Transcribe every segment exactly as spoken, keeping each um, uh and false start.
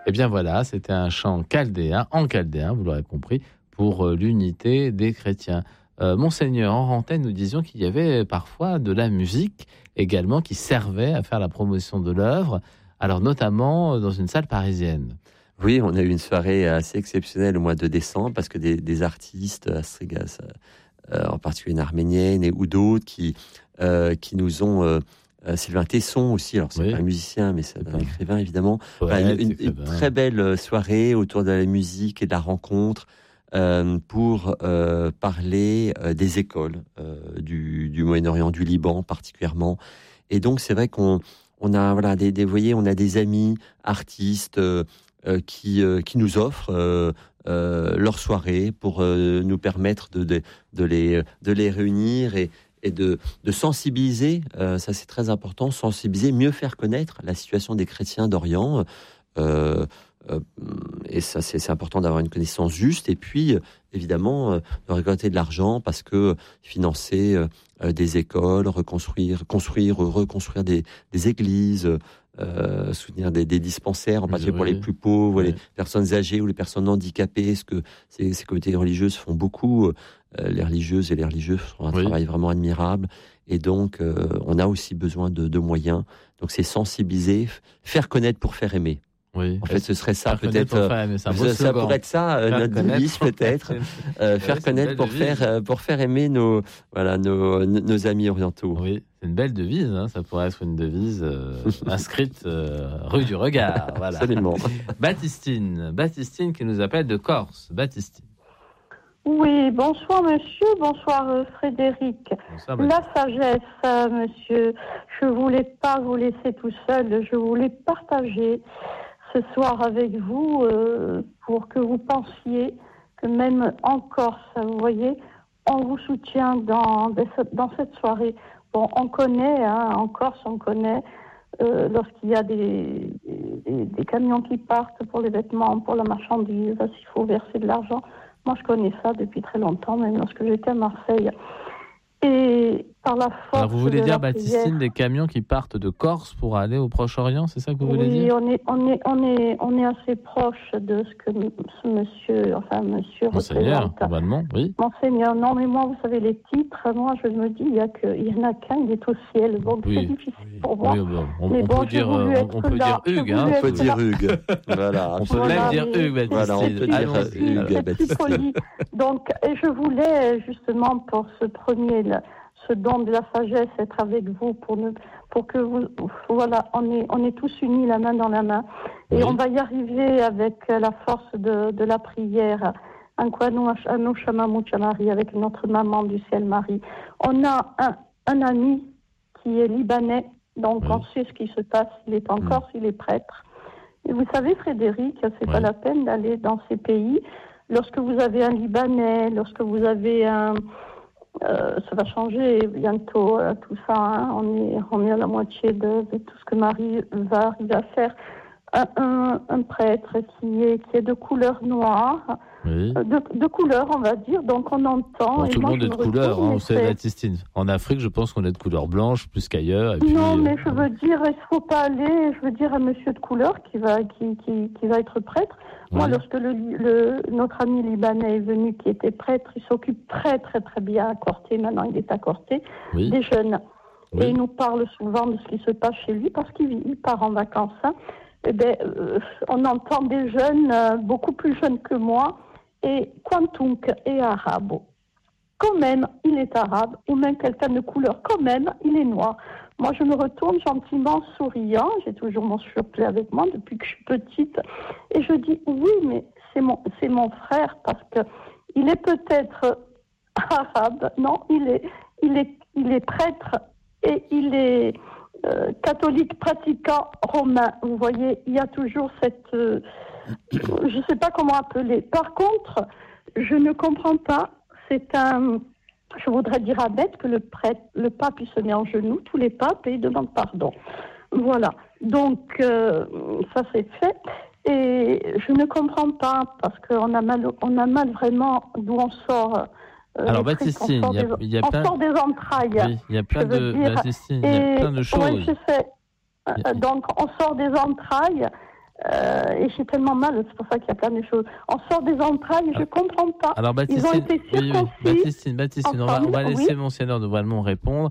Eh bien voilà, c'était un chant chaldéen, en chaldéen, vous l'aurez compris, pour euh, l'unité des chrétiens. Euh, Monseigneur, en antenne, nous disions qu'il y avait parfois de la musique également qui servait à faire la promotion de l'œuvre, alors notamment dans une salle parisienne. Oui, on a eu une soirée assez exceptionnelle au mois de décembre parce que des, des artistes, Astrigas, euh, en particulier une arménienne et, ou d'autres, qui, euh, qui nous ont... Euh, Euh, Sylvain Tesson aussi, alors c'est oui. pas un musicien, mais c'est un écrivain évidemment. Poète, enfin, une, une, une très belle soirée autour de la musique et de la rencontre euh, pour euh, parler euh, des écoles euh, du, du Moyen-Orient, du Liban particulièrement. Et donc c'est vrai qu'on on a voilà des, des vous voyez, on a des amis artistes euh, euh, qui euh, qui nous offrent euh, euh, leur soirée pour euh, nous permettre de, de de les de les réunir et et de, de sensibiliser, euh, ça c'est très important, sensibiliser, mieux faire connaître la situation des chrétiens d'Orient. Euh, euh, et ça c'est, c'est important d'avoir une connaissance juste. Et puis, évidemment, euh, de récolter de l'argent parce que financer euh, des écoles, reconstruire, construire, reconstruire des, des églises, euh, soutenir des, des dispensaires, en particulier oui, pour les plus pauvres, oui. les personnes âgées ou les personnes handicapées, ce que ces, ces communautés religieuses font beaucoup. Euh, les religieuses et les religieux font un oui. travail vraiment admirable. Et donc, euh, on a aussi besoin de, de moyens. Donc, c'est sensibiliser, faire connaître pour faire aimer. Oui. En fait, ce serait ça, faire peut-être. Euh, ça, ça pourrait être ça, euh, notre devise, peut-être. euh, faire ouais, connaître pour faire, euh, pour faire aimer nos, voilà, nos, nos amis orientaux. Oui, c'est une belle devise. Hein. Ça pourrait être une devise euh, inscrite euh, rue du Regard. Voilà. Absolument. Baptistine, Baptistine qui nous appelle de Corse. Baptistine. Oui, bonsoir monsieur, bonsoir euh, Frédéric. Bonsoir, la sagesse, euh, monsieur, je voulais pas vous laisser tout seul, je voulais partager ce soir avec vous euh, pour que vous pensiez que même en Corse, vous voyez, on vous soutient dans, dans cette soirée. Bon, on connaît, hein, en Corse, on connaît euh, lorsqu'il y a des, des, des camions qui partent pour les vêtements, pour la marchandise, s'il faut verser de l'argent. Moi, je connais ça depuis très longtemps, même lorsque j'étais à Marseille. Et par la force Alors, vous voulez de dire, la Baptistine, prière, des camions qui partent de Corse pour aller au Proche-Orient, c'est ça que vous oui, voulez dire ? Oui, on est, on est, on est, on est assez proche de ce que ce monsieur, enfin, monsieur Monseigneur, représente. probablement, oui. Monseigneur, non, mais moi, vous savez, les titres, moi, je me dis, il y a que, il y en a qu'un, il est au ciel. Donc, oui. c'est difficile oui. pour moi. Oui, bon, on, mais on bon, peut dire, on, on peut dire Hugues, hein. On peut dire Hugues. Voilà. On peut voilà, même dire mais... Hugues, Baptistine. Voilà, on peut dire Hugues, Baptistine. Donc, et je voulais, justement, pour ce premier, là, ce don de la sagesse, être avec vous pour, ne, pour que vous, voilà, on est, on est tous unis la main dans la main. Et oui. on va y arriver avec la force de, de la prière. Avec notre maman du ciel Marie. On a un, un ami qui est libanais, donc oui. on sait ce qui se passe. Il est en mmh. Corse, il est prêtre. Et vous savez, Frédéric, c'est oui. pas la peine d'aller dans ces pays. Lorsque vous avez un Libanais, lorsque vous avez un... Euh, ça va changer bientôt, euh, tout ça. Hein. On est, on est à la moitié de, de tout ce que Marie va arriver à faire. Un, un, un prêtre qui est, qui est de couleur noire, oui. de, de couleur, on va dire. Donc on entend. Bon, et tout moi, le monde est de couleur, hein, on sait, Baptistine. En Afrique, je pense qu'on est de couleur blanche plus qu'ailleurs. Et puis, non, mais euh, je veux dire, il ne faut pas aller. Je veux dire, un monsieur de couleur qui va, qui, qui, qui va être prêtre. Oui. Moi, lorsque le, le, notre ami libanais est venu, qui était prêtre, il s'occupe très, très, très bien à Corté. Maintenant, il est à Corté, oui. des jeunes. Oui. Et il nous parle souvent de ce qui se passe chez lui parce qu'il il part en vacances. Hein. Eh ben, euh, on entend des jeunes, euh, beaucoup plus jeunes que moi, et Quantunk est arabe. Quand même, il est arabe, ou même quelqu'un de couleur, quand même, il est noir. Moi, je me retourne gentiment, souriant, j'ai toujours mon surplus avec moi depuis que je suis petite, et je dis, oui, mais c'est mon, c'est mon frère, parce que il est peut-être arabe, non, il est, il est, il est prêtre, et il est... Euh, catholique pratiquant romain. Vous voyez, il y a toujours cette... Euh, je ne sais pas comment appeler. Par contre, je ne comprends pas, c'est un... Je voudrais dire à bête que le prêtre, le pape, il se met en genoux, tous les papes, et il demande pardon. Voilà. Donc, euh, ça c'est fait. Et je ne comprends pas, parce qu'on a mal, on a mal vraiment d'où on sort... Euh, Alors Baptistine, il y a, il y a on plein... sort des entrailles. Oui, il y a plein de dire, Baptistine, il y a plein de choses. Oui, je sais. Euh, donc on sort des entrailles Euh, et j'ai tellement mal, c'est pour ça qu'il y a plein de choses. On sort des entrailles, je ne comprends pas. Alors, Baptistine, Ils ont été circoncis. oui, oui. Baptistine, Baptistine on, va, on va laisser oui. Monseigneur de Valmont répondre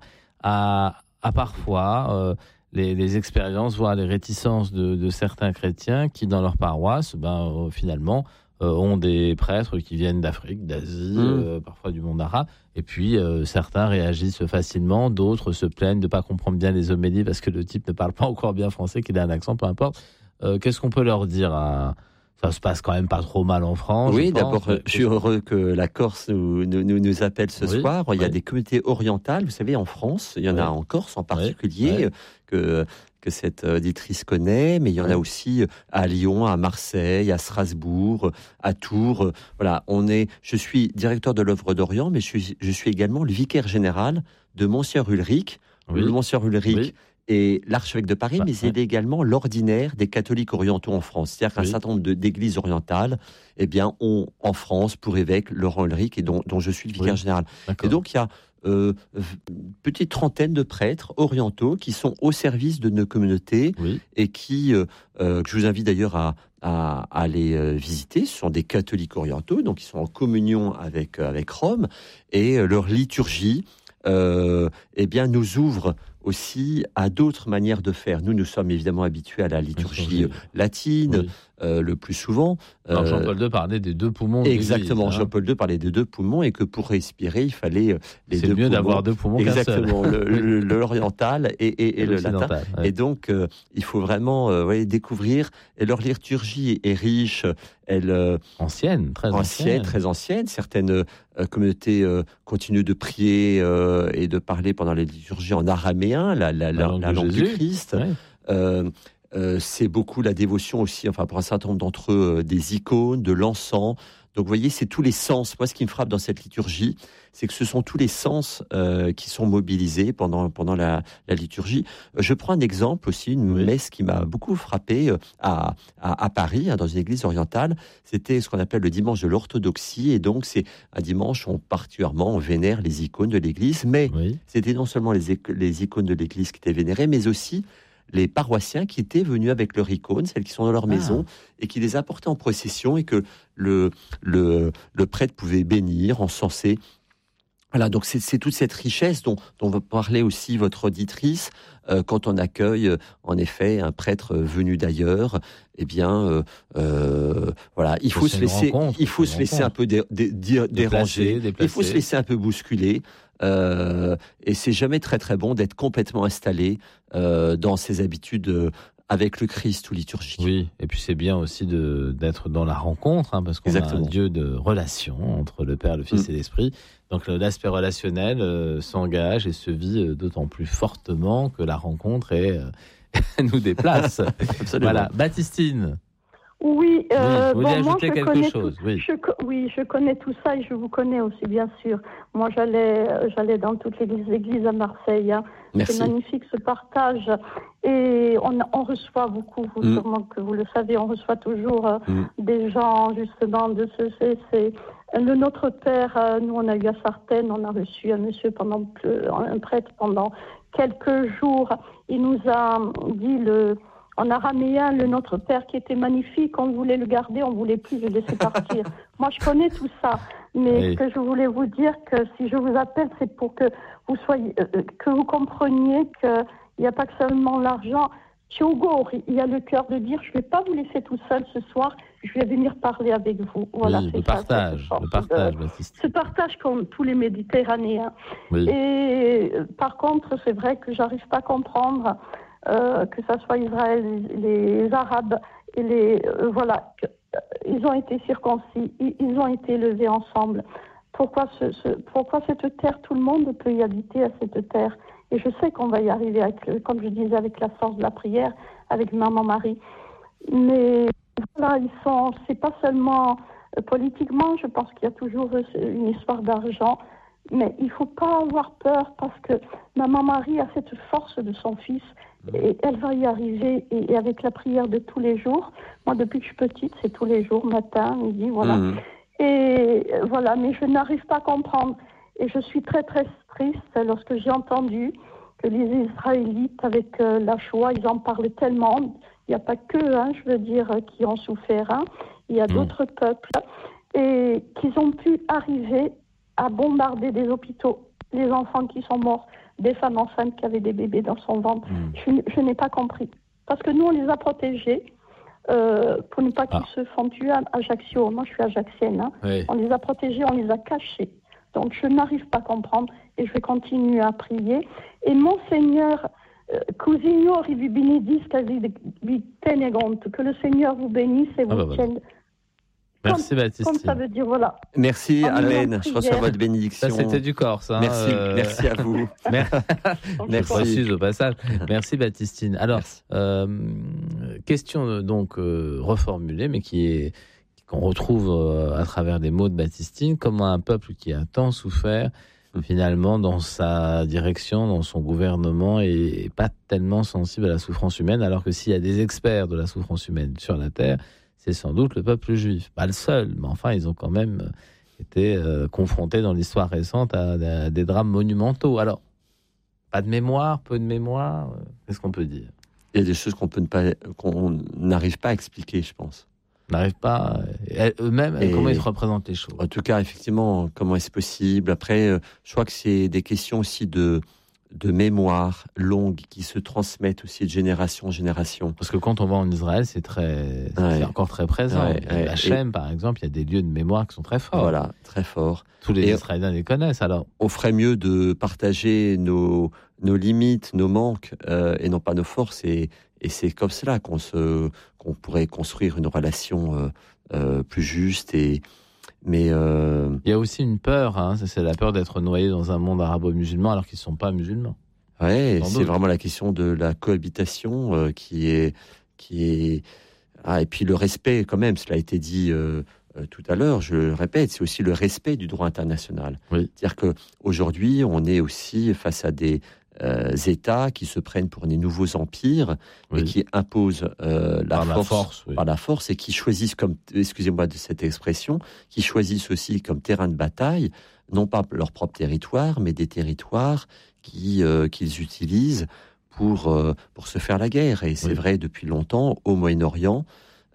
à, à parfois euh, les, les expériences, voire les réticences de, de certains chrétiens qui, dans leur paroisse, ben, euh, finalement, euh, ont des prêtres qui viennent d'Afrique, d'Asie, mmh. euh, parfois du monde arabe. Et puis, euh, certains réagissent facilement, d'autres se plaignent de ne pas comprendre bien les homélies parce que le type ne parle pas encore bien français, qu'il a un accent, peu importe. Euh, qu'est-ce qu'on peut leur dire à... Ça se passe quand même pas trop mal en France. Oui, je d'abord, je suis heureux que la Corse nous, nous, nous appelle ce oui, soir. Il y a oui. des communautés orientales, vous savez, en France. Il y en oui. a en Corse en particulier, oui. que, que cette auditrice connaît, mais il y en oui. a aussi à Lyon, à Marseille, à Strasbourg, à Tours. Voilà, on est, je suis directeur de l'œuvre d'Orient, mais je suis, je suis également le vicaire général de Monseigneur Ulrich. Oui. Le Monseigneur Ulrich oui. et l'archevêque de Paris, bah, mais il est également l'ordinaire des catholiques orientaux en France. C'est-à-dire qu'un oui. certain nombre de, d'églises orientales, eh bien, ont en France pour évêque Laurent Ulrich, et dont, dont je suis le vicaire oui. général. D'accord. Et donc, il y a euh, une petite trentaine de prêtres orientaux qui sont au service de nos communautés oui. et qui, euh, euh, que je vous invite d'ailleurs à, à, à aller euh, visiter. Ce sont des catholiques orientaux, donc ils sont en communion avec, euh, avec Rome, et euh, leur liturgie, euh, eh bien, nous ouvre aussi à d'autres manières de faire. Nous, nous sommes évidemment habitués à la liturgie latine, oui. euh, le plus souvent. Alors, Jean-Paul deux parlait des deux poumons. Exactement, hein. Jean-Paul deux parlait des deux poumons, et que pour respirer, il fallait les C'est deux mieux poumons. d'avoir deux poumons qu'un seul. Exactement, le, le, l'oriental et, et, et le latin. Ouais. Et donc, euh, il faut vraiment euh, ouais, découvrir. Et leur liturgie est riche. Elle, euh, ancienne, très ancienne. ancienne. Très ancienne. Certaines euh, communautés euh, continuent de prier euh, et de parler pendant les liturgies en araméen, la, la, la, la langue, la langue du Christ. Ouais. Euh, euh, c'est beaucoup la dévotion aussi, enfin pour un certain nombre d'entre eux, euh, des icônes, de l'encens. Donc vous voyez, c'est tous les sens. Moi, ce qui me frappe dans cette liturgie, c'est que ce sont tous les sens euh, qui sont mobilisés pendant pendant la, la liturgie. Euh, je prends un exemple aussi, une oui. messe qui m'a beaucoup frappé euh, à, à à Paris, hein, dans une église orientale. C'était ce qu'on appelle le dimanche de l'orthodoxie, et donc c'est un dimanche où on particulièrement on vénère les icônes de l'église, mais oui. c'était non seulement les, les icônes de l'église qui étaient vénérées, mais aussi les paroissiens qui étaient venus avec leur icône, celles qui sont dans leur ah. maison, et qui les apportaient en procession, et que le, le, le prêtre pouvait bénir, encenser. Voilà, donc c'est, c'est toute cette richesse dont, dont va parler aussi votre auditrice, euh, quand on accueille, euh, en effet, un prêtre venu d'ailleurs. Eh bien, euh, euh, voilà, il faut se laisser, il faut se laisser un peu dé, dé, dé, déranger, déplacer. Il faut se laisser un peu bousculer. Euh, et c'est jamais très très bon d'être complètement installé euh, dans ses habitudes euh, avec le Christ ou liturgique. Oui, et puis c'est bien aussi de, d'être dans la rencontre, hein, parce qu'on Exactement. a un Dieu de relation entre le Père, le Fils mmh. et l'Esprit. Donc l'aspect relationnel euh, s'engage et se vit euh, d'autant plus fortement que la rencontre est, euh, nous déplace. Voilà, Baptistine. Oui, euh, oui, vous bon, moi, je quelque connais chose. Tout, oui. Je, oui, je connais tout ça, et je vous connais aussi, bien sûr. Moi, j'allais, j'allais dans toutes les églises à Marseille. Hein. C'est magnifique, ce partage. Et on, on reçoit beaucoup, vous, mm. sûrement que vous le savez, on reçoit toujours euh, mm. des gens, justement, de ce... C'est, c'est, le Notre Père, euh, nous, on a eu à Sartène, on a reçu un monsieur, pendant un prêtre, pendant quelques jours. Il nous a dit le... En araméen, le Notre Père qui était magnifique, on voulait le garder, on voulait plus le laisser partir. Moi, je connais tout ça, mais oui. ce que je voulais vous dire, que si je vous appelle, c'est pour que vous soyez, euh, que vous compreniez qu'il n'y a pas que seulement l'argent. Tiogo, il y a le cœur de dire, je ne vais pas vous laisser tout seul ce soir, je vais venir parler avec vous. Voilà, oui, c'est le, ça, partage, le partage, le partage. Ce partage comme tous les Méditerranéens. Oui. Et par contre, c'est vrai que j'arrive pas à comprendre. Euh, que ça soit Israël, les Arabes, et les euh, voilà, que, euh, ils ont été circoncis, ils, ils ont été élevés ensemble. Pourquoi, ce, ce, pourquoi cette terre, tout le monde peut y habiter à cette terre? Et je sais qu'on va y arriver, avec, comme je disais, avec la force de la prière, avec Maman Marie. Mais voilà, ils sont, c'est pas seulement euh, politiquement, je pense qu'il y a toujours une histoire d'argent. Mais il ne faut pas avoir peur, parce que Maman Marie a cette force de son fils, et elle va y arriver, et, et avec la prière de tous les jours. Moi, depuis que je suis petite, c'est tous les jours, matin, midi, voilà. Mmh. Et voilà, mais je n'arrive pas à comprendre. Et je suis très, très triste lorsque j'ai entendu que les Israélites, avec euh, la Shoah, ils en parlent tellement. Il n'y a pas que, hein, je veux dire, qui ont souffert. Hein. Il y a mmh. d'autres peuples et qu'ils ont pu arriver à bombarder des hôpitaux, les enfants qui sont morts, des femmes enceintes qui avaient des bébés dans son ventre. Mmh. Je, je n'ai pas compris. Parce que nous, on les a protégés euh, pour ne pas qu'ils ah. se font tuer à Ajaccio. Moi, je suis ajaxienne. Hein. Oui. On les a protégés, on les a cachés. Donc, je n'arrive pas à comprendre et je vais continuer à prier. Et Monseigneur, euh, Cousignor et Benedisca vi tenegont, que le Seigneur vous bénisse et vous ah bah tienne. Merci comme, Baptistine. Comme ça veut dire, voilà. Merci Amen, je reçois votre bénédiction. Ça c'était du Corse. Hein, merci, euh... merci à vous. Merci. Merci. Précise au passage. Merci Baptistine. Alors, merci. Euh, question donc euh, reformulée, mais qui est qu'on retrouve euh, à travers des mots de Baptistine. Comment un peuple qui a tant souffert, mmh. finalement, dans sa direction, dans son gouvernement, est pas tellement sensible à la souffrance humaine, alors que s'il y a des experts de la souffrance humaine sur la terre, c'est sans doute le peuple juif. Pas le seul, mais enfin, ils ont quand même été euh, confrontés dans l'histoire récente à, à des drames monumentaux. Alors, pas de mémoire, peu de mémoire, euh, qu'est-ce qu'on peut dire ? Il y a des choses qu'on peut ne pas, qu'on n'arrive pas à expliquer, je pense. On n'arrive pas, euh, eux-mêmes, Et comment ils se représentent les choses ? En tout cas, effectivement, comment est-ce possible ? Après, euh, je crois que c'est des questions aussi de... de mémoire longue qui se transmettent aussi de génération en génération. Parce que quand on va en Israël, c'est très, c'est ouais. encore très présent. Ouais, ouais. Hachem, par exemple, il y a des lieux de mémoire qui sont très forts. Voilà, très forts. Tous les et Israéliens les connaissent, alors. On ferait mieux de partager nos, nos limites, nos manques, euh, et non pas nos forces. Et, et c'est comme cela qu'on, se, qu'on pourrait construire une relation euh, euh, plus juste et Mais euh... il y a aussi une peur, hein, c'est la peur d'être noyé dans un monde arabo-musulman alors qu'ils ne sont pas musulmans. Oui, c'est doute. Vraiment la question de la cohabitation euh, qui est... Qui est... Ah, et puis le respect quand même, cela a été dit euh, euh, tout à l'heure, je le répète, c'est aussi le respect du droit international. Oui. C'est-à-dire qu'aujourd'hui, on est aussi face à des... Euh, États qui se prennent pour des nouveaux empires oui. et qui imposent euh, la, par force, la force oui. par la force et qui choisissent comme, excusez-moi de cette expression, qui choisissent aussi comme terrain de bataille, non pas leur propre territoire, mais des territoires qui, euh, qu'ils utilisent pour, euh, pour se faire la guerre. Et c'est oui. vrai depuis longtemps, au Moyen-Orient,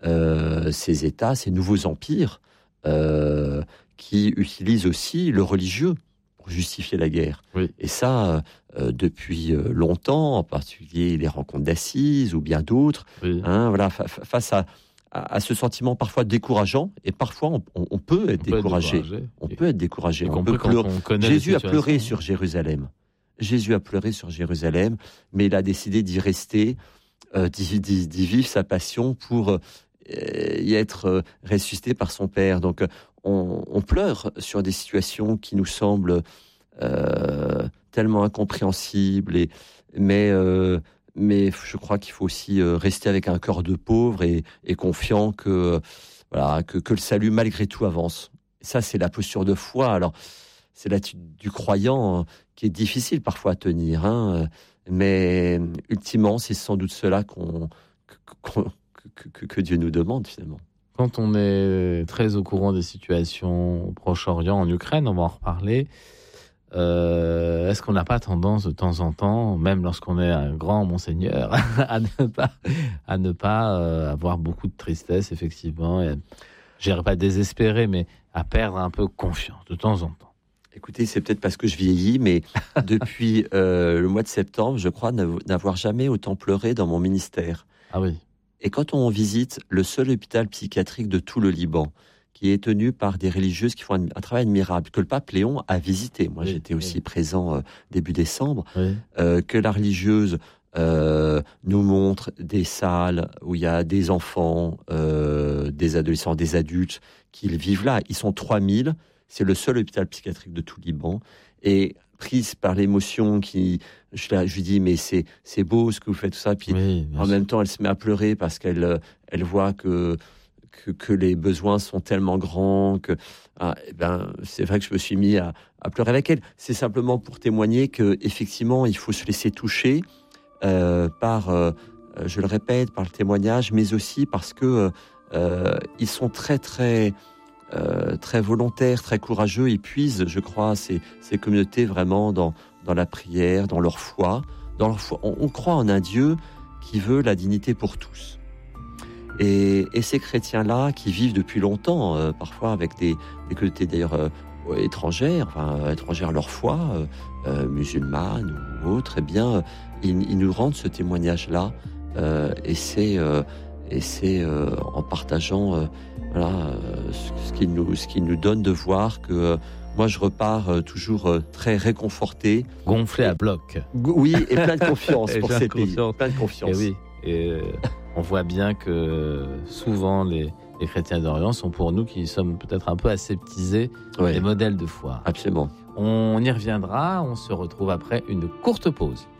euh, ces États, ces nouveaux empires euh, qui utilisent aussi le religieux justifier la guerre. Oui. Et ça, euh, depuis longtemps, en particulier les rencontres d'assises ou bien d'autres, oui. hein, voilà, fa- face à, à, à ce sentiment parfois décourageant, et parfois on, on, on peut être on découragé. Peut être on et peut être découragé. On peut pleurer. On Jésus a pleuré sur Jérusalem. Jésus a pleuré sur Jérusalem, mais il a décidé d'y rester, euh, d'y, d'y, d'y vivre sa passion pour euh, y être euh, ressuscité par son Père. Donc, On, on pleure sur des situations qui nous semblent euh, tellement incompréhensibles, et, mais, euh, mais je crois qu'il faut aussi rester avec un cœur de pauvre et, et confiant que, voilà, que, que le salut malgré tout avance. Ça, c'est la posture de foi. Alors, c'est l'attitude du croyant qui est difficile parfois à tenir, hein, mais ultimement, c'est sans doute cela qu'on, qu'on, que, que, que Dieu nous demande finalement. Quand on est très au courant des situations au Proche-Orient, en Ukraine, on va en reparler, euh, est-ce qu'on n'a pas tendance de temps en temps, même lorsqu'on est un grand monseigneur, à ne pas, à ne pas euh, avoir beaucoup de tristesse, effectivement, et, je dirais pas désespérer, mais à perdre un peu confiance de temps en temps? Écoutez, c'est peut-être parce que je vieillis, mais depuis euh, le mois de septembre, je crois n'avoir jamais autant pleuré dans mon ministère. Ah oui. Et quand on visite le seul hôpital psychiatrique de tout le Liban, qui est tenu par des religieuses qui font un, un travail admirable, que le pape Léon a visité, moi oui, j'étais oui. aussi présent euh, début décembre, oui. euh, que la religieuse euh, nous montre des salles où il y a des enfants, euh, des adolescents, des adultes qui vivent là. Ils sont trois mille, c'est le seul hôpital psychiatrique de tout le Liban. Et prise par l'émotion, qui, je, la, je lui dis mais c'est c'est beau ce que vous faites, tout ça. Puis oui, en sûr. Même temps, elle se met à pleurer parce qu'elle elle voit que que, que les besoins sont tellement grands que ah, eh ben c'est vrai que je me suis mis à, à pleurer avec elle. C'est simplement pour témoigner que effectivement il faut se laisser toucher euh, par, euh, je le répète, par le témoignage, mais aussi parce que euh, ils sont très très Euh, très volontaires, très courageux. Ils puisent, je crois, ces, ces communautés vraiment dans, dans la prière, dans leur foi. Dans leur foi. On, on croit en un Dieu qui veut la dignité pour tous. Et, et ces chrétiens-là, qui vivent depuis longtemps, euh, parfois avec des, des communautés d'ailleurs euh, étrangères, enfin étrangères à leur foi, euh, euh, musulmanes ou autres, eh bien, ils, ils nous rendent ce témoignage-là, euh, et c'est, euh, et c'est euh, en partageant euh, voilà, euh, ce, ce qu'ils nous, ce qu'ils nous donne de voir que euh, moi je repars euh, toujours euh, très réconforté, gonflé à bloc. Oui, et plein de confiance Et pour plein ces de pays, confiance. plein de confiance. Et oui, et euh, on voit bien que souvent les, les chrétiens d'Orient sont pour nous qui sommes peut-être un peu aseptisés, Ouais. des modèles de foi. Absolument. On y reviendra, on se retrouve après une courte pause.